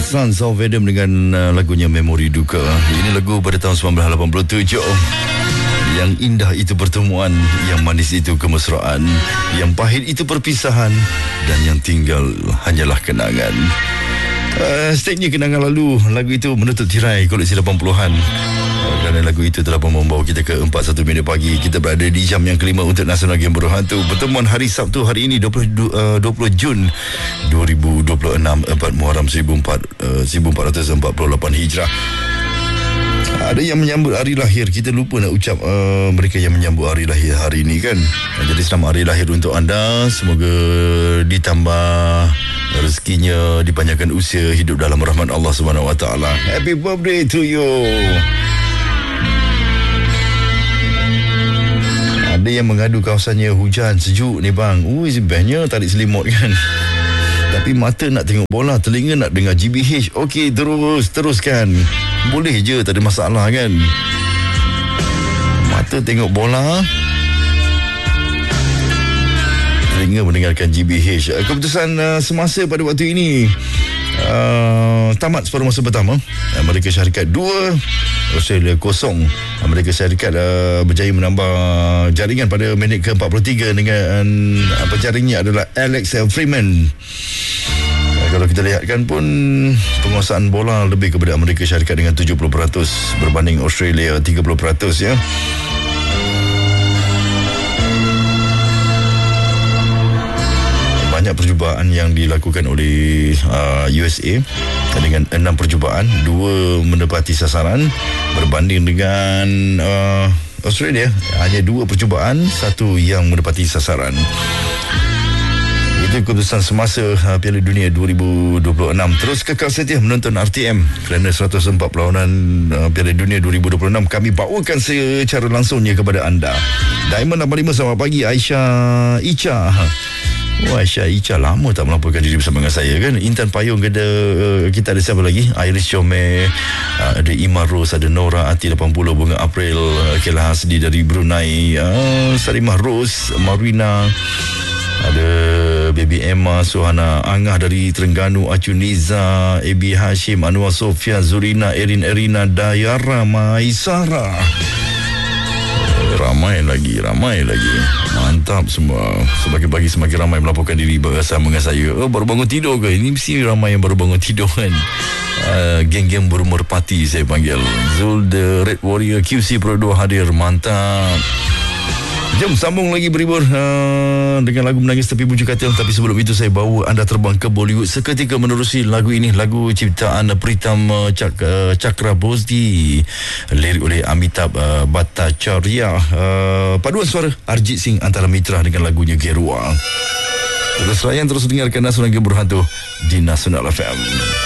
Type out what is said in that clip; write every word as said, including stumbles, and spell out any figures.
Sons of Adam dengan uh, lagunya Memori Duka. Ini lagu pada tahun sembilan belas lapan puluh tujuh. Yang indah itu pertemuan, yang manis itu kemesraan, yang pahit itu perpisahan, dan yang tinggal hanyalah kenangan. Uh, Stage-nya kenangan lalu. Lagu itu menutup tirai koleksi lapan puluhan. Dan lagu itu telah membawa kita ke empat puluh satu minit pagi. Kita berada di jam yang kelima untuk Nasional Game Berhantu. Pertemuan hari Sabtu hari ini dua puluh Jun dua ribu dua puluh enam, empat Muharram seribu empat ratus empat puluh lapan Hijrah. Ada yang menyambut hari lahir. Kita lupa nak ucap uh, mereka yang menyambut hari lahir hari ini kan. Jadi selamat hari lahir untuk anda. Semoga ditambah rezekinya, dipanjangkan usia, hidup dalam rahmat Allah Subhanahu Wa Taala. Happy birthday to you. Ada yang mengadu kawasannya hujan sejuk ni bang. Ui, bestnya tarik selimut kan. Tapi mata nak tengok bola, telinga nak dengar G B H. Okey, terus, teruskan. Boleh je, tak ada masalah kan. Mata tengok bola, telinga mendengarkan G B H. Keputusan uh, semasa pada waktu ini uh, tamat separuh masa pertama. Amerika Syarikat dua, Australia kosong. Amerika Syarikat uh, berjaya menambah jaringan pada minit ke empat puluh tiga dengan uh, penjaringnya adalah Alex Freeman. Uh, kalau kita lihatkan pun penguasaan bola lebih kepada Amerika Syarikat dengan tujuh puluh peratus berbanding Australia tiga puluh peratus ya. Banyak percubaan yang dilakukan oleh uh, U S A dengan enam percubaan, dua menepati sasaran berbanding dengan uh, Australia hanya dua percubaan, satu yang menepati sasaran. Itu keputusan semasa uh, Piala Dunia dua ribu dua puluh enam. Terus kekal setia menonton R T M kerana seratus empat perlawanan uh, Piala Dunia dua ribu dua puluh enam kami bawakan secara langsungnya kepada anda. Diamond lapan puluh lima, selamat pagi Aisyah Icha. Wah, Aisyah Icha lama tak melaporkan diri bersama dengan saya kan. Intan Payung ada, uh, kita ada siapa lagi? Iris Chome, uh, ada Ima Rose, ada Nora Ati lapan puluh, Bunga April, uh, Kela Hasdi dari Brunei, uh, Sarimah Rose, Marina, ada Baby Emma, Suhana Angah dari Terengganu, Acu Niza, Ebi Hashim, Anwar Sofia, Zurina, Erin Erina, Dayara, Maisara. Ramai lagi, ramai lagi. Mantap semua. Semakin pagi semakin ramai melaporkan diri bersama dengan saya. Oh, baru bangun tidur ke? Ini mesti ramai yang baru bangun tidur kan. Uh, geng-geng berumur pati saya panggil. Zul the Red Warrior Q C Pro dua hadir. Mantap. Jom sambung lagi berhibur uh, dengan lagu Menangis Tepi Bujur Katil. Tapi sebelum itu saya bawa anda terbang ke Bollywood seketika menerusi lagu ini. Lagu ciptaan Pritam uh, Cak, uh, Cakra Bosdi, lirik oleh Amitabh uh, Bhattacharya, uh, paduan suara Arjit Singh antara mitra dengan lagunya Gerua. Terus layan, terus dengarkan Nasional Game Berhantu di Nasional F M.